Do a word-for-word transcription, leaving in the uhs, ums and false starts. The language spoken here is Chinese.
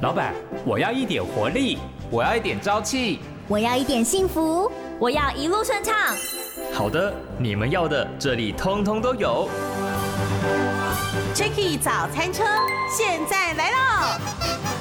老板，我要一点活力， 我要一点朝气， 我要一点幸福， 我要一路顺畅。 好的，你们要的这里通通都有。 Jacky 早餐车现在来了。